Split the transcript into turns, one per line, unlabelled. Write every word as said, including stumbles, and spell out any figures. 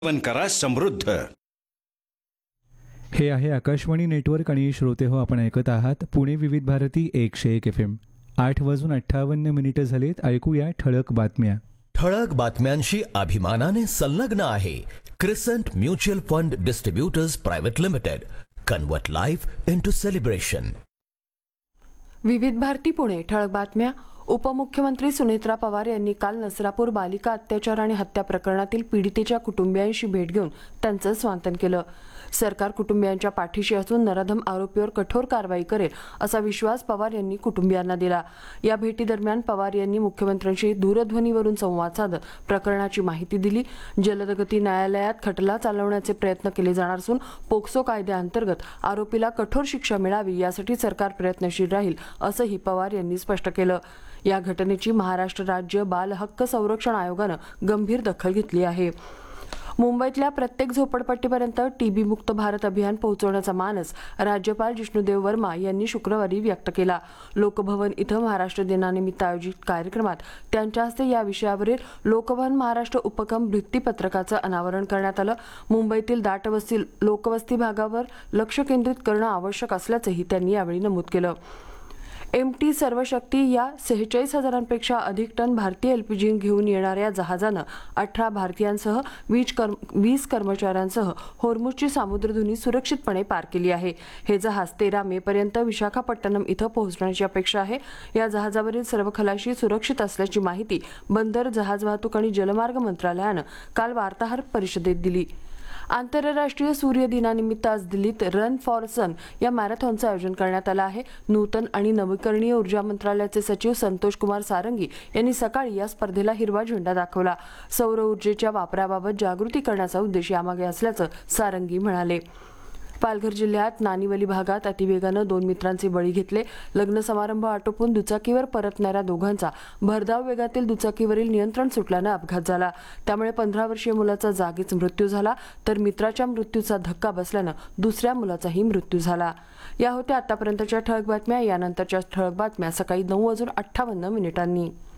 One करा समृद्ध.
हे आहे आकाशवाणी नेटवर्क आणि श्रोते हो, आपण ऐकत आहात पुणे विविध भारती एकशे एक एफ एम. आठ वाजून अठ्ठावन्न मिनिटं झालेत. ऐकूया ठळक बातम्या.
ठळक बातम्यांशी अभिमानाने संलग्न आहे क्रिसंट mutual fund distributors private limited. Convert life into celebration.
विविध भारती पुणे. ठळक बातम्या. उपमुख्यमंत्री सुनेत्रा पवार यांनी काल नसरापूर बालिका अत्याचार आणि हत्या प्रकरणातील पीडितेच्या कुटुंबियांशी भेट घेऊन त्यांचं सांत्वन केलं. सरकार कुटुंबियांच्या पाठीशी असून नराधम आरोपीवर कठोर कारवाई करेल असा विश्वास पवार यांनी कुटुंबियांना दिला. या भेटीदरम्यान पवार यांनी मुख्यमंत्र्यांशी दूरध्वनीवरून संवाद साधत प्रकरणाची माहिती दिली. जलदगती न्यायालयात खटला चालवण्याचे प्रयत्न केले जाणार असून पोक्सो कायद्याअंतर्गत आरोपीला कठोर शिक्षा मिळावी यासाठी सरकार प्रयत्नशील राहील असंही पवार यांनी स्पष्ट केलं. या घटनेची महाराष्ट्र राज्य बाल हक्क संरक्षण आयोगानं गंभीर दखल घेतली आहे. मुंबईतल्या प्रत्येक झोपडपट्टीपर्यंत टीबी मुक्त भारत अभियान पोहोचवण्याचा मानस राज्यपाल जिष्णुदेव वर्मा यांनी शुक्रवारी व्यक्त केला. लोकभवन इथं महाराष्ट्र दिनानिमित्त आयोजित कार्यक्रमात त्यांच्या हस्ते या विषयावरील लोकभवन महाराष्ट्र उपक्रम भित्तीपत्रकाचं अनावरण करण्यात आलं. मुंबईतील दाटवस्ती लोकवस्ती भागावर लक्ष केंद्रित करणं आवश्यक असल्याचंही त्यांनी यावेळी नमूद केलं. एम टी सर्वशक्ती या सेहेचाळीस हजारांपेक्षा अधिक टन भारतीय एलपीजी घेऊन येणाऱ्या जहाजानं अठरा भारतीयांसह वीस कर्म वीस कर्मचाऱ्यांसह होर्मुझची सामुद्रधुनी सुरक्षितपणे पार केली आहे. हे जहाज तेरा मे पर्यंत विशाखापट्टणम इथं पोहोचण्याची अपेक्षा आहे. या जहाजावरील सर्व खलाशी सुरक्षित असल्याची माहिती बंदर, जहाज वाहतूक आणि जलमार्ग मंत्रालयानं काल वार्ताहर परिषदेत दिली. आंतरराष्ट्रीय सूर्य दिनानिमित्त आज दिल्लीत रन फॉर सन या मॅरेथॉनचं आयोजन करण्यात आलं आहे. नूतन आणि नवीकरणीय ऊर्जा मंत्रालयाचे सचिव संतोष कुमार सारंगी यांनी सकाळी या स्पर्धेला हिरवा झेंडा दाखवला. सौर ऊर्जेच्या वापराबाबत जागृती करण्याचा उद्देश यामागे असल्याचं सारंगी म्हणाले. पालघर जिल्ह्यात नानिवली भागात अतिवेगानं दोन मित्रांचे बळी घेतले. लग्न समारंभ आटोपून दुचाकीवर परतणाऱ्या दोघांचा भरधाव वेगातील दुचाकीवरील नियंत्रण सुटल्यानं अपघात झाला. त्यामुळे पंधरा वर्षीय मुलाचा जागीच मृत्यू झाला, तर मित्राच्या मृत्यूचा धक्का बसल्यानं दुसऱ्या मुलाचाही मृत्यू झाला. या होत्या आतापर्यंतच्या ठळक बातम्या. यानंतरच्या ठळक बातम्या सकाळी नऊ वाजून अठ्ठावन्न मिनिटांनी.